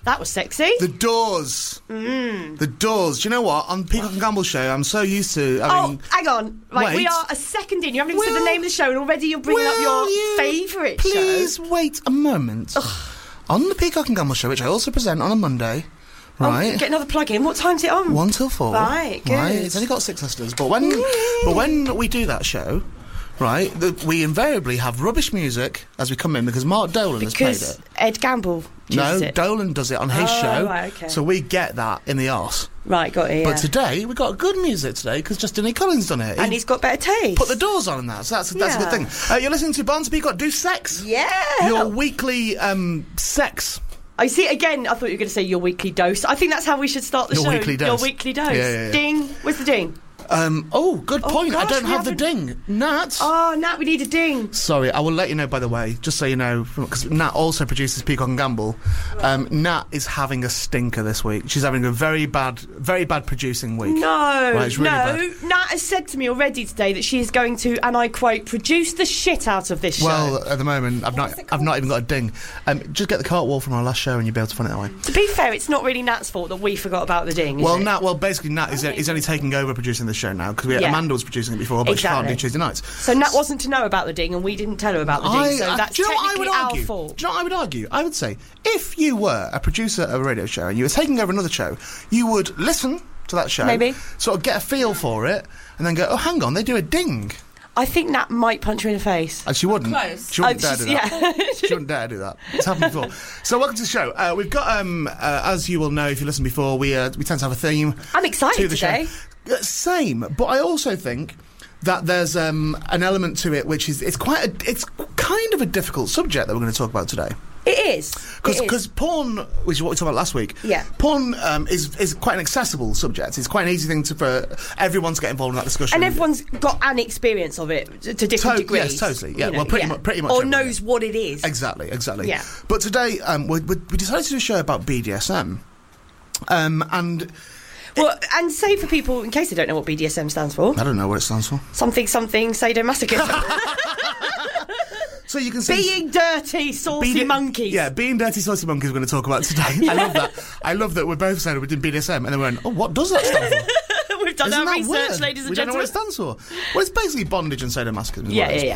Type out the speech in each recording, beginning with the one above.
That was sexy. The Doors. The Doors. Do you know what? On Peacock and Gamble show, I'm so used to... hang on. Right, wait. we are a second in. You haven't even said the name of the show, and already you're bringing up your favourite show. Please wait a moment. On the Peacock and Gamble show, which I also present on a Monday... Right. Get another plug in. What time's it on? 1 till 4. Right, good. Right. It's only got 6 listeners. But when we do that show... Right, we invariably have rubbish music as we come in because Mark Dolan has played it. Ed Gamble it. Dolan does it on his show. Right, okay. So we get that in the arse. Right, got it. Yeah. But today we got good music today because Justin E. Collins done it. And he's got better taste. Put the Doors on and that. So that's a good thing. You're listening to Barnes Peacock Do Sex. Yeah. Your weekly sex. I see. Again, I thought you were going to say your weekly dose. I think that's how we should start the show. Your weekly dose. Your weekly dose. Yeah. Ding. Where's the ding? Good point. Gosh, I don't have the ding. Nat. Oh, Nat, we need a ding. Sorry, I will let you know, by the way, just so you know, because Nat also produces Peacock and Gamble. Nat is having a stinker this week. She's having a very bad producing week. No, right, it's really bad. Nat has said to me already today that she is going to, and I quote, produce the shit out of this show. Well, at the moment, I've not even got a ding. Just get the cartwall from our last show and you'll be able to find it that way. To be fair, it's not really Nat's fault that we forgot about the ding, is it? Basically, Nat is only taking over producing the show now, because Amanda was producing it before, but she can't do Tuesday nights. So Nat wasn't to know about the ding, and we didn't tell her about the ding, so that's technically our fault. Do you know what I would argue? I would say, if you were a producer of a radio show and you were taking over another show, you would listen to that show, maybe sort of get a feel for it, and then go, oh, hang on, they do a ding. I think Nat might punch her in the face. And she wouldn't. Close. She wouldn't dare do that. She wouldn't dare do that. It's happened before. So welcome to the show. We've got, as you will know if you listened before, we tend to have a theme. I'm excited to the today. Show. Same, but I also think that there's an element to it which is it's kind of a difficult subject that we're going to talk about today. It is. Because porn, which is what we talked about last week, porn is quite an accessible subject. It's quite an easy thing for everyone to get involved in that discussion. And everyone's got an experience of it to different degrees. Yes, totally. Yeah, well, pretty much. Or knows what it is. Exactly. Yeah. But today, we decided to do a show about BDSM. Well, and say for people, in case they don't know what BDSM stands for. I don't know what it stands for. Something, sadomasochism. So you can say... Being dirty, saucy monkeys. Yeah, being dirty, saucy monkeys we're going to talk about today. I love that. I love that we're both saying we're doing BDSM, and then we went, oh, what does that stand for? We've done our research, ladies and gentlemen. We don't know what it stands for. Well, it's basically bondage and sadomasochism. Yeah.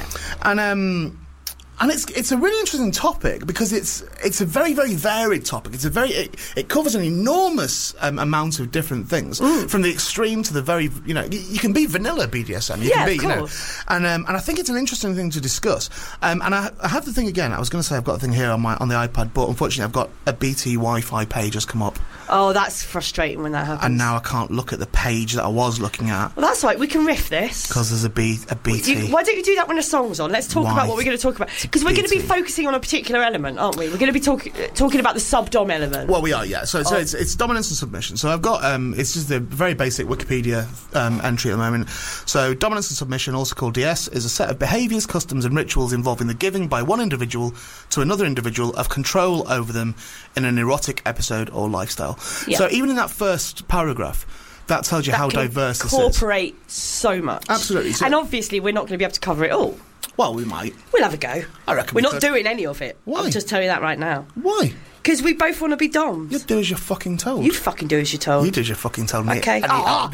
And it's a really interesting topic because it's a very, very varied topic. It covers an enormous amount of different things, from the extreme to the very, you can be vanilla BDSM. You can be, and I think it's an interesting thing to discuss. And I have the thing again. I was going to say I've got a thing here on the iPad, but unfortunately I've got a BT Wi-Fi page has come up. Oh, that's frustrating when that happens. And now I can't look at the page that I was looking at. Well, that's right. We can riff this because there's a BT. Why don't you do that when a song's on? Let's talk about what we're going to talk about. Because we're going to be focusing on a particular element, aren't we? We're going to be talking about the sub-dom element. Well, we are, yeah. So it's dominance and submission. So I've got it's just a very basic Wikipedia entry at the moment. So dominance and submission, also called DS, is a set of behaviours, customs, and rituals involving the giving by one individual to another individual of control over them in an erotic episode or lifestyle. Yeah. So even in that first paragraph, that tells you how diverse this is. Incorporate so much. Absolutely. So, and obviously we're not going to be able to cover it all. Well, we might. We'll have a go. I reckon we're not doing any of it. Why? I'll just tell you that right now. Why? Because we both want to be doms. You do as you're fucking told. You fucking do as you're told. You do as you're fucking told, mate. Okay. Damn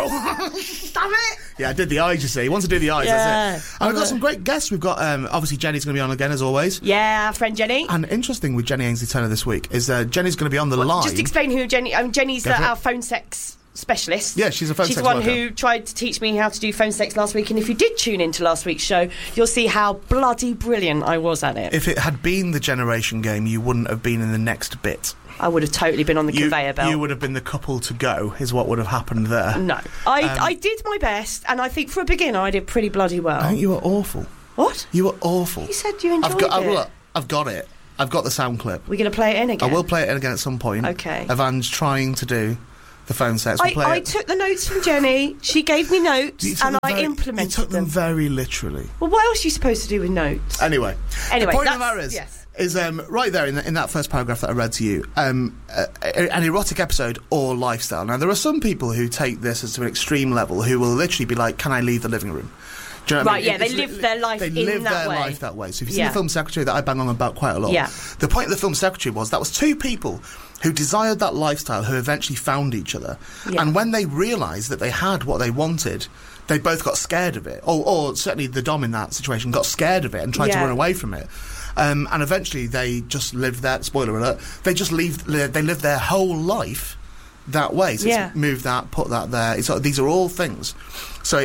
it! Yeah, I did the eyes, you see. He wants to do the eyes, that's it. And we've got some great guests. We've got, obviously, Jenny's going to be on again, as always. Yeah, our friend Jenny. And interesting with Jenny Ainsley-Turner this week is Jenny's going to be on the line. Just explain who Jenny... Jenny's our phone sex specialist. Yeah, she's a phone sex worker. She's the one worker who tried to teach me how to do phone sex last week, and if you did tune into last week's show, you'll see how bloody brilliant I was at it. If it had been the Generation game, you wouldn't have been in the next bit. I would have totally been on the conveyor belt. You would have been the couple to go, is what would have happened there. No. I did my best, and I think for a beginner I did pretty bloody well. I think you were awful. What? You were awful. You said you enjoyed it. I've got it. I've got the sound clip. We're going to play it in again? I will play it in again at some point. Okay. Of Ange trying to do the phone sex. I took the notes from Jenny. She gave me notes, and I implemented them. You took them very literally. Well, what else are you supposed to do with notes? Anyway, the point of that is yes. right there in that first paragraph that I read to you, an erotic episode or lifestyle. Now, there are some people who take this to an extreme level who will literally be like, can I leave the living room? Do you know what I Right, mean? yeah, they live their life they in live that their way. life that way. So if you see the Film Secretary that I bang on about quite a lot, the point of the Film Secretary was that was two people who desired that lifestyle who eventually found each other. Yeah. And when they realised that they had what they wanted, they both got scared of it. Or certainly the Dom in that situation got scared of it and tried to run away from it. And eventually they just lived that, spoiler alert, they lived their whole life that way. So it's move that, put that there. These are all things. So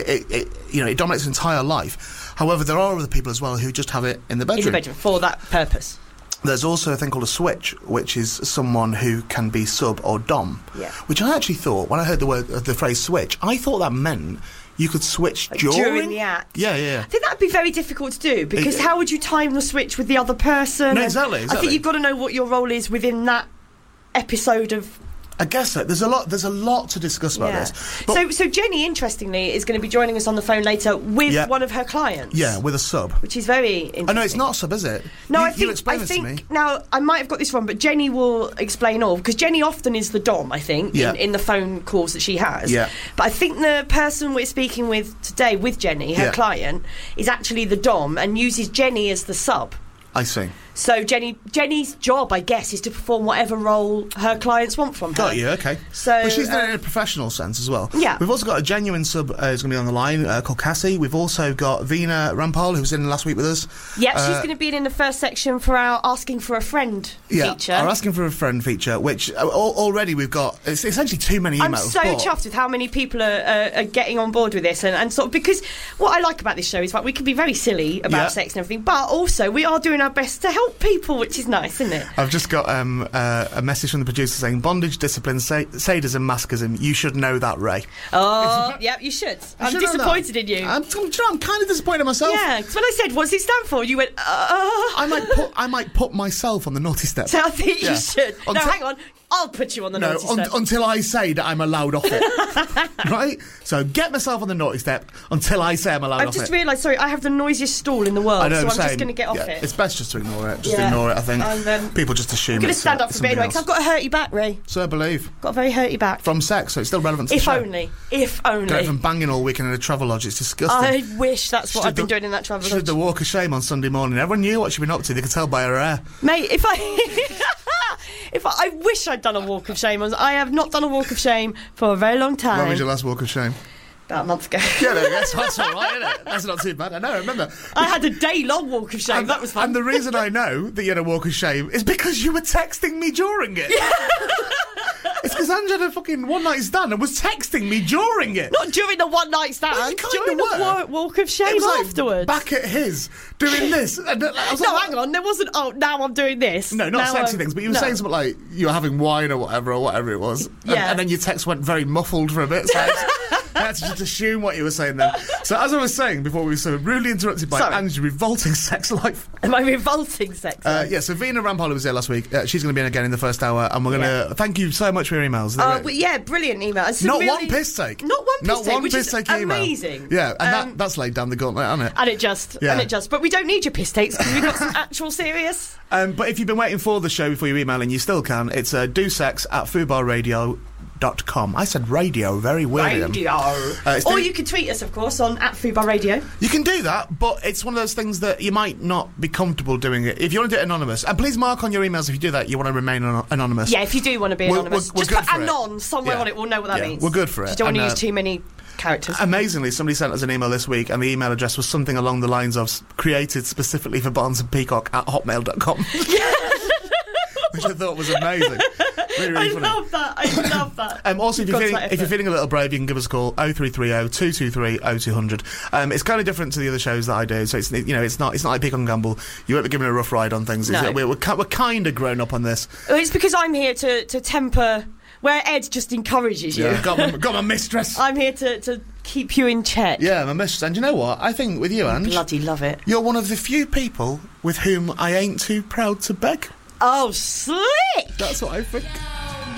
it dominates their entire life. However, there are other people as well who just have it in the bedroom. In the bedroom, for that purpose. There's also a thing called a switch, which is someone who can be sub or dom. Yeah. Which I actually thought, when I heard the phrase switch, I thought that meant you could switch during the act. Yeah. I think that'd be very difficult to do, because how would you time the switch with the other person? No, exactly. I think you've got to know what your role is within that episode of... I guess so. There's a lot to discuss about this. But so Jenny, interestingly, is going to be joining us on the phone later with one of her clients. Yeah, with a sub. Which is very interesting. Oh, no, it's not a sub, is it? No, you explain this to me. Now, I might have got this wrong, but Jenny will explain all, because Jenny often is the dom, I think, in the phone calls that she has. Yeah. But I think the person we're speaking with today, with Jenny, her client, is actually the dom and uses Jenny as the sub. I see. So Jenny's job, I guess, is to perform whatever role her clients want from her. Got you, okay. So, but she's done it in a professional sense as well. Yeah. We've also got a genuine sub who's going to be on the line called Cassie. We've also got Veena Rampal, who was in last week with us. Yeah, she's going to be in the first section for our Asking for a Friend feature. Our Asking for a Friend feature, which already we've got... It's essentially too many emails. I'm so chuffed with how many people are getting on board with this. And sort of, because what I like about this show is that we can be very silly about sex and everything, but also we are doing our best to help people, which is nice, isn't it? I've just got a message from the producer saying, bondage, discipline, sadism, masochism, you should know that, Ray. Oh, yeah, you should. I'm disappointed in you. I'm kind of disappointed in myself. Yeah, because when I said, what's it stand for? You went, I might put myself on the naughty step. So I think you should. No, hang on. I'll put you on the naughty step. Until I say that I'm allowed off it. Right? So get myself on the naughty step until I say I'm allowed off it. I've just realised, sorry, I have the noisiest stool in the world, I know, so I'm just going to get off it. It's best just to ignore it. Just ignore it, I think. People just assume I'm going to stand up for a bit anyway, because I've got a hurty back, Ray. So I believe. Got a very hurty back. From sex, so it's still relevant to the show. If only. Going from banging all weekend in a travel lodge, it's disgusting. I wish that's what I've been doing in that travel lodge. She did the walk of shame on Sunday morning. Everyone knew what she'd been up to. They could tell by her hair. Mate, if I wish I'd done a walk of shame. I have not done a walk of shame for a very long time. When was your last walk of shame? About a month ago. Yeah, that's all right, isn't it? That's not too bad. I know, remember. I had a day-long walk of shame. That was fun. And the reason I know that you had a walk of shame is because you were texting me during it. Yeah. It's because Ange had a fucking one-night stand and was texting me during it. Not during the one-night stand. Well, during the walk of shame afterwards. Back at his, doing this. And hang on. There wasn't, now I'm doing this. No, not sexy things, but you were saying something like you were having wine or whatever it was. Yeah. And then your text went very muffled for a bit. So I had to just assume what you were saying then. So as I was saying before, we were so rudely interrupted by Ange's revolting sex life. My revolting sex life? So Veena Rampal was there last week. She's going to be in again in the first hour, and we're going to thank you so much for your emails. Brilliant emails. Not one piss take. Not one piss take, email. Amazing. Yeah, and that's laid down the gauntlet, hasn't it? And it just. But we don't need your piss takes because we've got some actual serious. But if you've been waiting for the show before you email in, you still can. It's dosex@fubarradio.com. I said radio, very weird. Or you can tweet us, of course, on @FubarRadio. You can do that, but it's one of those things that you might not be comfortable doing it. If you want to do it anonymous, and please mark on your emails if you do that, you want to remain anonymous. Yeah, if you do want to be anonymous, we're just put anon somewhere on it, we'll know what that means. We're good for it. You don't want to use too many characters. Amazingly, somebody sent us an email this week, and the email address was something along the lines of created specifically for Barnes and Peacock @hotmail.com. Which I thought was amazing. Really funny. I love that. Also, if you're feeling a little brave, you can give us a call 0330-223-0200. It's kind of different to the other shows that I do, so it's not like Peacock and Gamble. You won't be given a rough ride on things. No. We're kind of grown up on this. It's because I'm here to temper where Ed just encourages you. Yeah, got my mistress. I'm here to keep you in check. Yeah, my mistress. And you know what? I think with you, Ange, bloody love it. You're one of the few people with whom I ain't too proud to beg. Oh, slick! That's what I think.